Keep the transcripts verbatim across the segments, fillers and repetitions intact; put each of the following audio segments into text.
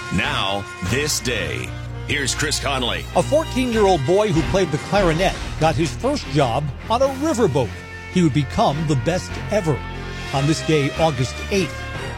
Now, this day. Here's Chris Conley. A fourteen-year-old boy who played the clarinet got his first job on a riverboat. He would become the best ever. On this day, August eighth.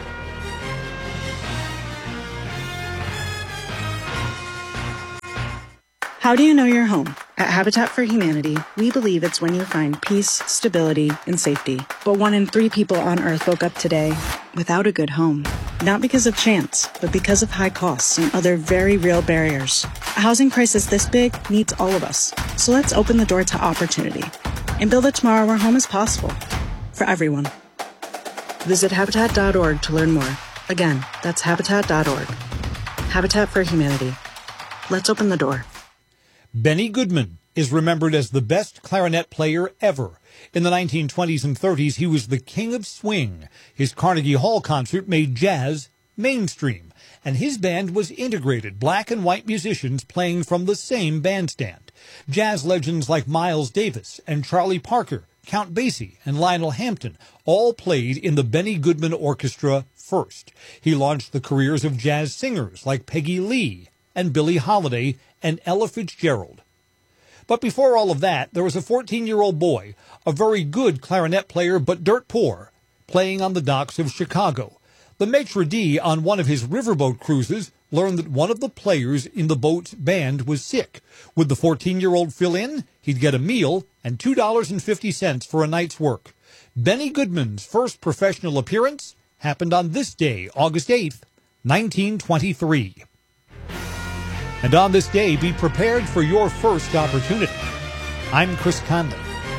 How do you know you're home? At Habitat for Humanity, we believe it's when you find peace, stability, and safety. But one in three people on Earth woke up today without a good home. Not because of chance, but because of high costs and other very real barriers. A housing crisis this big needs all of us. So let's open the door to opportunity and build a tomorrow where home is possible for everyone. Visit Habitat dot org to learn more. Again, that's Habitat dot org. Habitat for Humanity. Let's open the door. Benny Goodman is remembered as the best clarinet player ever. In the nineteen twenties and thirties, he was the king of swing. His Carnegie Hall concert made jazz mainstream, and his band was integrated, black and white musicians playing from the same bandstand. Jazz legends like Miles Davis and Charlie Parker, Count Basie, and Lionel Hampton all played in the Benny Goodman Orchestra first. He launched the careers of jazz singers like Peggy Lee and Billie Holiday and Ella Fitzgerald. But before all of that, there was a fourteen-year-old boy, a very good clarinet player but dirt poor, playing on the docks of Chicago. The maitre d' on one of his riverboat cruises learned that one of the players in the boat's band was sick. Would the fourteen-year-old fill in? He'd get a meal and two dollars and fifty cents for a night's work. Benny Goodman's first professional appearance happened on this day, August eighth, nineteen twenty-three. And on this day, be prepared for your first opportunity. I'm Chris Conley.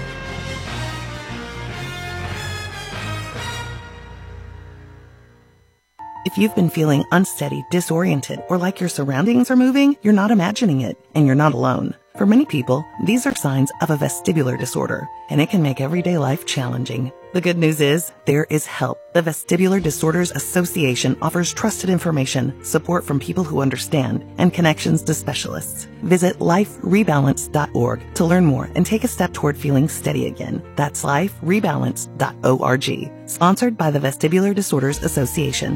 If you've been feeling unsteady, disoriented, or like your surroundings are moving, you're not imagining it, and you're not alone. For many people, these are signs of a vestibular disorder, and it can make everyday life challenging. The good news is, there is help. The Vestibular Disorders Association offers trusted information, support from people who understand, and connections to specialists. Visit life rebalance dot org to learn more and take a step toward feeling steady again. That's life rebalance dot org. Sponsored by the Vestibular Disorders Association.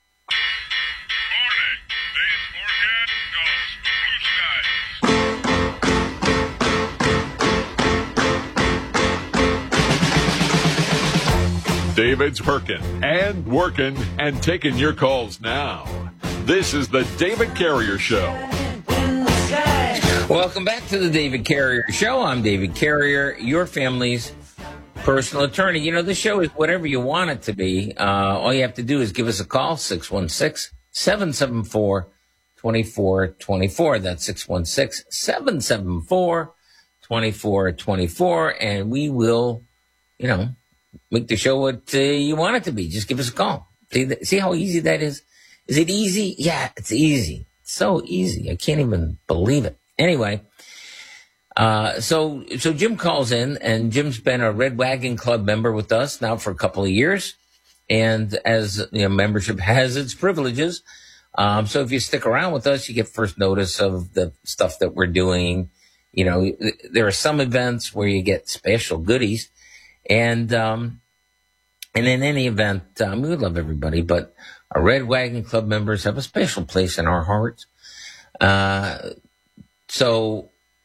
David's working and working and taking your calls now. This is the David Carrier Show. Welcome back to the David Carrier Show. I'm David Carrier, your family's personal attorney. You know, the show is whatever you want it to be. Uh, all you have to do is give us a call, six one six, seven seven four, two four two four. That's six one six, seven seven four, two four two four. And we will, you know, make the show what uh, you want it to be. Just give us a call. See, th- see how easy that is? Is it easy? Yeah, it's easy. It's so easy. I can't even believe it. Anyway, uh, so so Jim calls in, and Jim's been a Red Wagon Club member with us now for a couple of years. And as you know, membership has its privileges. Um, so if you stick around with us, you get first notice of the stuff that we're doing. You know, there are some events where you get special goodies. And, um, and in any event, um, we love everybody, but our Red Wagon Club members have a special place in our hearts. Uh, so,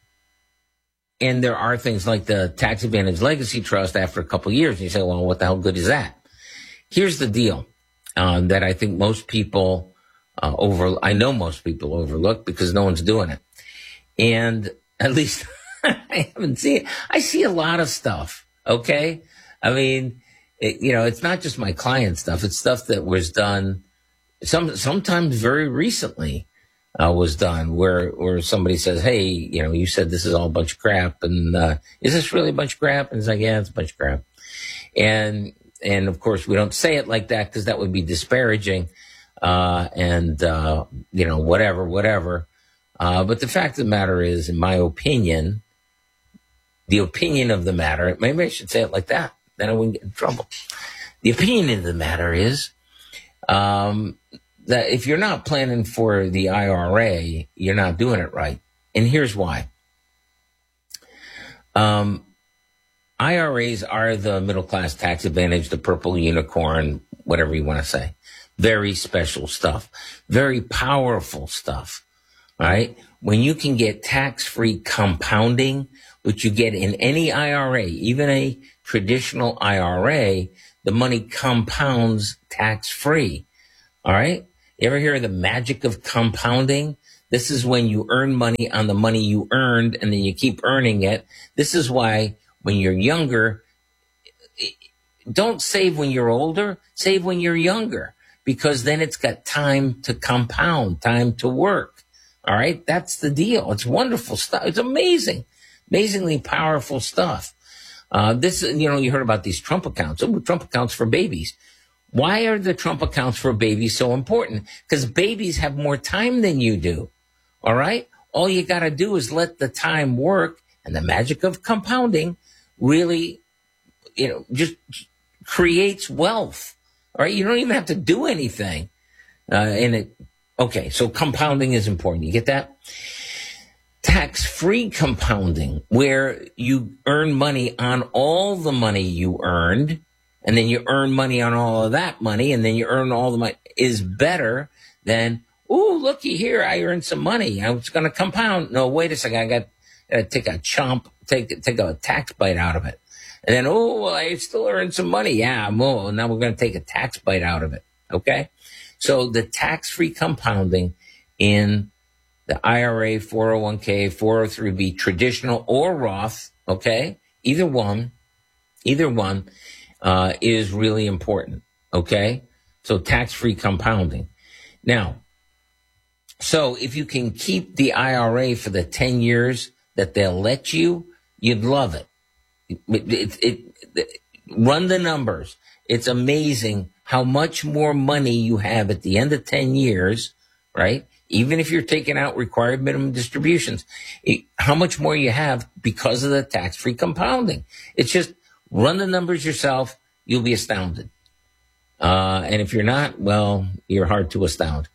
and there are things like the Tax Advantage Legacy Trust after a couple of years. And you say, well, what the hell good is that? Here's the deal, uh, that I think most people, uh, over, I know most people overlook because no one's doing it. And at least I haven't seen it. I see a lot of stuff. Okay. I mean, it, you know, it's not just my client stuff. It's stuff that was done some, sometimes very recently, uh, was done where, where somebody says, hey, you know, you said this is all a bunch of crap. And, uh, is this really a bunch of crap? And it's like, yeah, it's a bunch of crap. And, and of course we don't say it like that because that would be disparaging. Uh, and, uh, you know, whatever, whatever. Uh, but the fact of the matter is, in my opinion, the opinion of the matter, maybe I should say it like that, then I wouldn't get in trouble. The opinion of the matter is um, that if you're not planning for the I R A, you're not doing it right. And here's why. Um, I R As are the middle class tax advantage, the purple unicorn, whatever you want to say. Very special stuff. Very powerful stuff. All right. When you can get tax-free compounding, which you get in any I R A, even a traditional I R A, the money compounds tax-free. All right. You ever hear of the magic of compounding? This is when you earn money on the money you earned, and then you keep earning it. This is why when you're younger, don't save when you're older, save when you're younger, because then it's got time to compound, time to work. All right. That's the deal. It's wonderful stuff. It's amazing, amazingly powerful stuff. Uh, this, you know, you heard about these Trump accounts. Oh, Trump accounts for babies. Why are the Trump accounts for babies so important? Because babies have more time than you do. All right. All you got to do is let the time work, and the magic of compounding really, you know, just creates wealth. All right. You don't even have to do anything. Uh, and it, okay. So compounding is important. You get that? Tax-free compounding, where you earn money on all the money you earned, and then you earn money on all of that money, and then you earn all the money, is better than, ooh, looky here, I earned some money. I was going to compound. No, wait a second. I got to take a chomp, take, take a tax bite out of it. And then, oh, well, I still earned some money. Yeah, well, now we're going to take a tax bite out of it. Okay. So the tax-free compounding in the I R A, four oh one k, four oh three b, traditional or Roth, okay, either one, either one, uh, is really important, okay? So tax-free compounding. Now, so if you can keep the I R A for the ten years that they'll let you, you'd love it. It, it, it, it. Run the numbers. It's amazing how much more money you have at the end of ten years, right? Even if you're taking out required minimum distributions, it, how much more you have because of the tax-free compounding. It's just run the numbers yourself. You'll be astounded. Uh, and if you're not, well, you're hard to astound.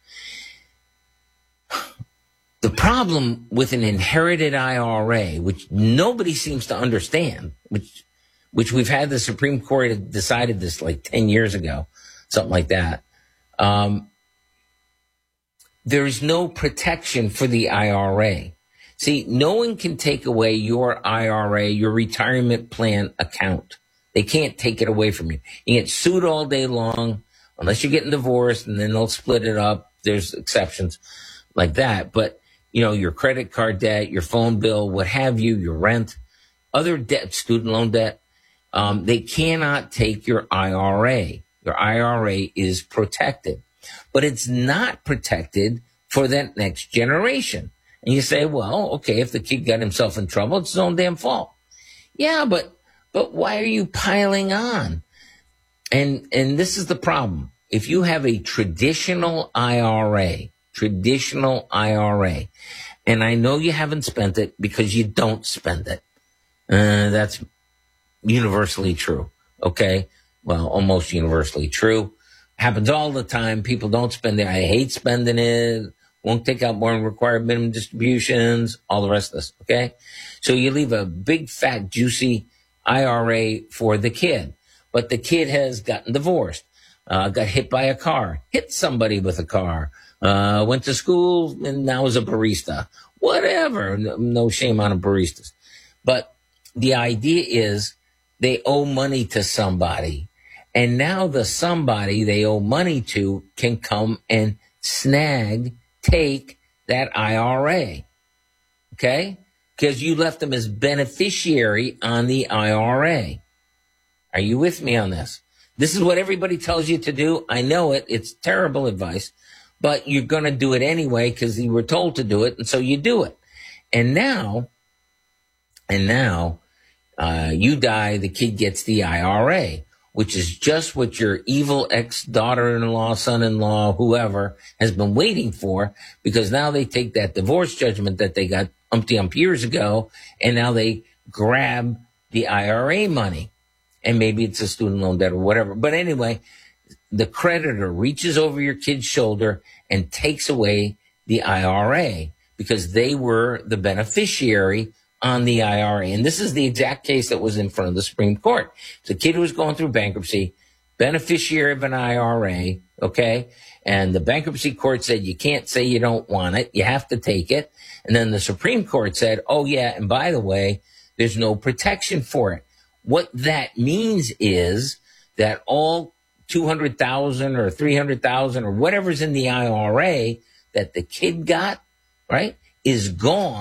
The problem with an inherited I R A, which nobody seems to understand, which, which we've had the Supreme Court decided this like ten years ago, something like that. Um, There is no protection for the I R A. See, no one can take away your I R A, your retirement plan account. They can't take it away from you. You get sued all day long, unless you're getting divorced, and then they'll split it up. There's exceptions like that. But, you know, your credit card debt, your phone bill, what have you, your rent, other debt, student loan debt, um, they cannot take your I R A. Your I R A is protected. But it's not protected for that next generation. And you say, well, okay, if the kid got himself in trouble, it's his own damn fault. Yeah, but but why are you piling on? And and this is the problem. If you have a traditional I R A, traditional I R A, and I know you haven't spent it because you don't spend it. Uh, that's universally true, okay? Well, almost universally true. Happens all the time. People don't spend it. I hate spending it. Won't take out more than required minimum distributions, all the rest of this, okay? So you leave a big, fat, juicy I R A for the kid. But the kid has gotten divorced, uh, got hit by a car, hit somebody with a car, uh, went to school, and now is a barista. Whatever. No, no shame on a baristas. But the idea is they owe money to somebody. And now the somebody they owe money to can come and snag, take that I R A. Okay? Because you left them as beneficiary on the I R A. Are you with me on this? This is what everybody tells you to do. I know it. It's terrible advice. But you're going to do it anyway because you were told to do it. And so you do it. And now, and now, uh, you die, the kid gets the I R A, which is just what your evil ex-daughter-in-law, son-in-law, whoever has been waiting for, because now they take that divorce judgment that they got umpty-ump years ago, and now they grab the I R A money. And maybe it's a student loan debt or whatever. But anyway, the creditor reaches over your kid's shoulder and takes away the I R A because they were the beneficiary on the I R A. And this is the exact case that was in front of the Supreme Court. The kid was going through bankruptcy. beneficiary of an I R A, okay? And the bankruptcy court said you can't say you don't want it. You have to take it. And then the Supreme Court said, oh, yeah, and by the way, there's no protection for it. What that means is that all two hundred thousand or three hundred thousand or whatever's in the I R A that the kid got, right, is gone.